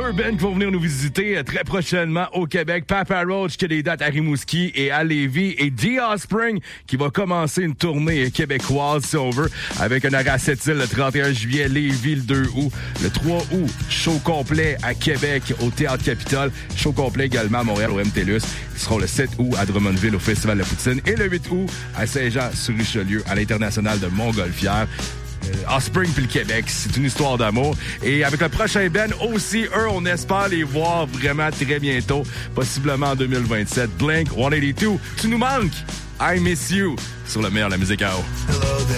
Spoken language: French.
Deux bands qui vont venir nous visiter très prochainement au Québec. Papa Roach qui a des dates à Rimouski et à Lévis. Et The Offspring qui va commencer une tournée québécoise, si on veut, avec un arrêt à Sept-Îles le 31 juillet, Lévis le 2 août. Le 3 août, show complet à Québec au Théâtre Capitole. Show complet également à Montréal au MTLUS. Ils seront le 7 août à Drummondville au Festival de la Poutine. Et le 8 août à Saint-Jean-sur-Richelieu à l'International de Montgolfière. Offspring puis le Québec, c'est une histoire d'amour. Et avec le prochain band aussi, on espère les voir vraiment très bientôt, possiblement en 2027. Blink 182, tu nous manques. I Miss You sur le meilleur de la musique à eau.